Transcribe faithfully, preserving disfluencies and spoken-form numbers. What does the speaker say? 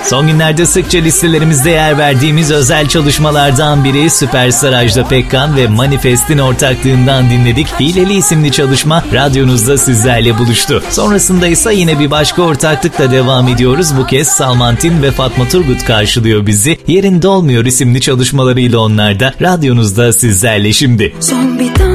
Son günlerde sıkça listelerimizde yer verdiğimiz özel çalışmalardan biri Süperstar Ajda Pekkan ve Manifest'in ortaklığından dinledik. Hileli isimli çalışma radyonuzda sizlerle buluştu. Sonrasında ise yine bir başka ortaklıkla devam ediyoruz. Bu kez Salman Tin ve Fatma Turgut karşılıyor bizi. Yerinde Olmuyor isimli çalışmalarıyla onlar da radyonuzda sizlerle şimdi. Son bir